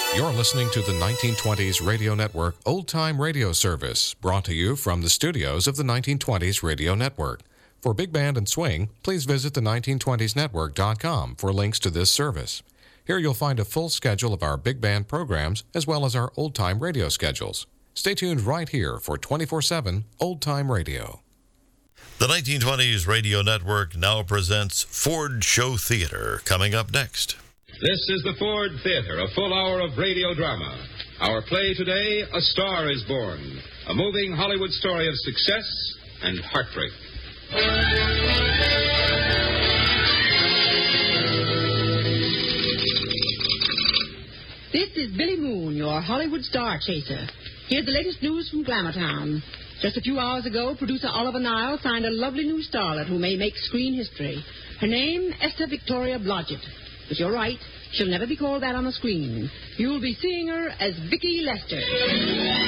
You're listening to the 1920s Radio Network Old Time Radio Service, brought to you from the studios of the 1920s Radio Network. For Big Band and Swing, please visit the 1920snetwork.com for links to this service. Here you'll find a full schedule of our big band programs as well as our old-time radio schedules. Stay tuned right here for 24/7 old-time radio. The 1920s Radio Network now presents Ford Show Theater, coming up next. This is the Ford Theater, a full hour of radio drama. Our play today, A Star is Born, a moving Hollywood story of success and heartbreak. This is Billy Moon, your Hollywood star chaser. Here's the latest news from Glamour Town. Just a few hours ago, producer Oliver Nile signed a lovely new starlet who may make screen history. Her name, Esther Victoria Blodgett. But you're right, she'll never be called that on the screen. You'll be seeing her as Vicki Lester.